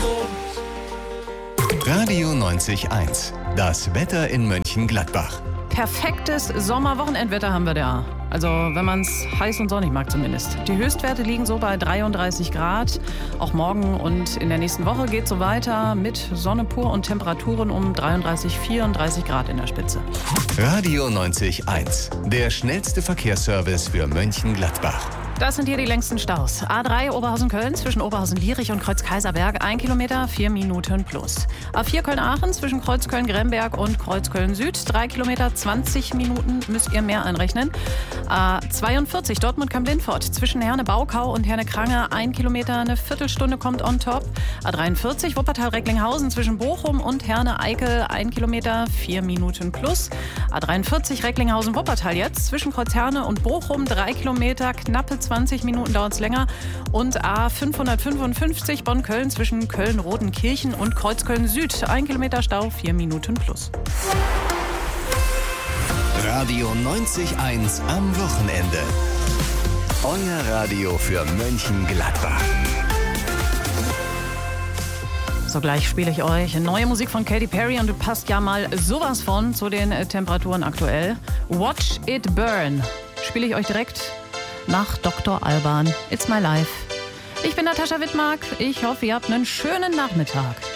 Radio 90.1. Das Wetter in Mönchengladbach. Perfektes Sommerwochenendwetter haben wir da. Also wenn man es heiß und sonnig mag zumindest. Die Höchstwerte liegen so bei 33 Grad. Auch morgen und in der nächsten Woche geht es so weiter mit Sonne pur und Temperaturen um 33, 34 Grad in der Spitze. Radio 90.1. Der schnellste Verkehrsservice für Mönchengladbach. Das sind hier die längsten Staus. A3 Oberhausen-Köln zwischen Oberhausen-Lierich und Kreuz-Kaiserberg 1 Kilometer, 4 Minuten plus. A4 Köln-Aachen zwischen Kreuzköln-Gremberg und Kreuzköln-Süd 3 Kilometer, 20 Minuten müsst ihr mehr einrechnen. A42 Dortmund-Kamp-Lindfort zwischen Herne-Baukau und Herne-Krange 1 Kilometer, eine Viertelstunde kommt on top. A43 Wuppertal-Recklinghausen zwischen Bochum und Herne-Eickel 1 Kilometer, 4 Minuten plus. A43 Recklinghausen-Wuppertal jetzt zwischen Kreuzherne und Bochum 3 Kilometer, knappe 20 Minuten dauert es länger. Und A555 Bonn-Köln zwischen Köln-Rodenkirchen und Kreuzköln-Süd 1 Kilometer Stau, 4 Minuten plus. Radio 90.1 am Wochenende. Euer Radio für Mönchengladbach. So, gleich spiele ich euch neue Musik von Katy Perry und passt ja mal sowas von zu den Temperaturen aktuell. Watch It Burn spiele ich euch direkt nach Dr. Alban. It's My Life. Ich bin Natascha Wittmark. Ich hoffe, ihr habt einen schönen Nachmittag.